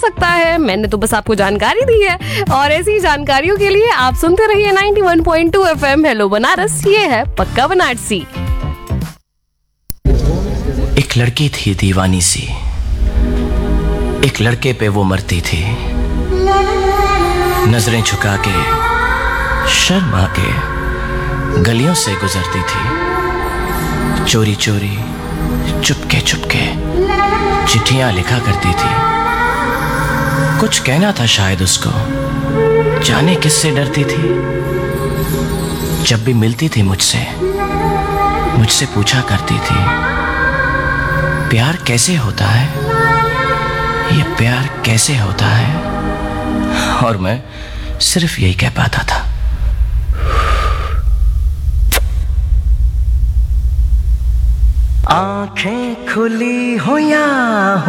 सकता है? मैंने तो बस आपको जानकारी दी है। और ऐसी जानकारियों के लिए आप सुनते रहिए 91.2 FM हेलो बनारस। ये है पक्का बनारसी। एक लड़की थी दीवानी सी, एक लड़के पे वो मरती थी। नजरें झुका के शर्मा के गलियों से गुजरती थी। चोरी चोरी चुपके चुपके चिट्ठियां लिखा करती थी। कुछ कहना था शायद उसको, जाने किससे डरती थी। जब भी मिलती थी मुझसे पूछा करती थी, प्यार कैसे होता है, ये प्यार कैसे होता है। और मैं सिर्फ यही कह पाता था, आंखें खुली हो या